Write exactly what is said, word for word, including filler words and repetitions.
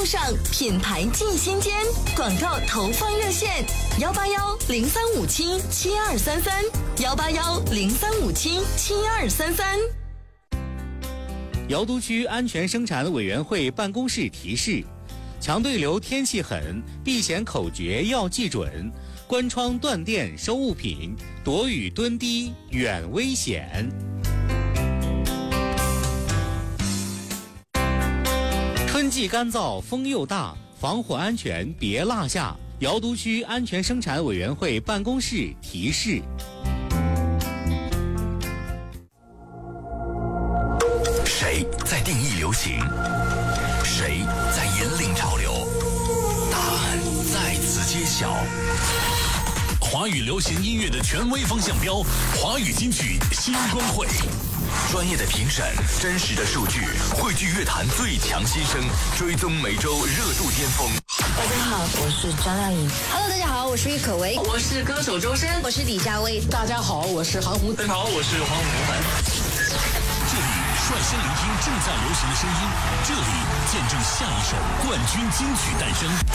路上，品牌尽心间。广告投放热线：幺八幺零三五七七二三三，幺八幺零三五七七二三三。 瑶都区安全生产委员会办公室提示：强对流天气狠，避险口诀要记准。关窗断电收物品，躲雨蹲低远危险。春季干燥，风又大，防火安全别落下。瑶都区安全生产委员会办公室提示。 谁在定义流行？谁在引领潮流？答案在此揭晓。华语流行音乐的权威风向标，华语金曲新光会。专业的评审，真实的数据，汇聚乐坛最强新声，追踪每周热度巅峰。 大家好，我是张靓颖。 Hello， 大家好，我是郁可唯， 我是歌手周深， 我是李佳薇。 大家好，我是韩红。 大家好，我是黄宏凡。 这里率先聆听正在流行的声音，这里见证下一首冠军金曲诞生。